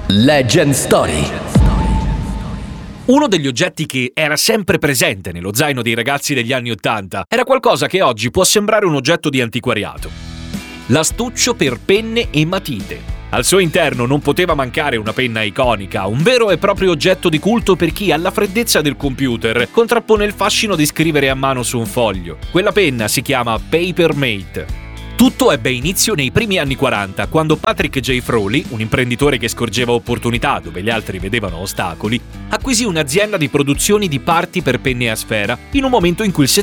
Legend Story. Uno degli oggetti che era sempre presente nello zaino dei ragazzi degli anni '80 era qualcosa che oggi può sembrare un oggetto di antiquariato. L'astuccio per penne e matite. Al suo interno non poteva mancare una penna iconica, un vero e proprio oggetto di culto per chi alla freddezza del computer contrappone il fascino di scrivere a mano su un foglio. Quella penna si chiama Papermate. Tutto ebbe inizio nei primi anni 40, quando Patrick J. Frawley, un imprenditore che scorgeva opportunità dove gli altri vedevano ostacoli, acquisì un'azienda di produzioni di parti per penne a sfera in un momento in cui il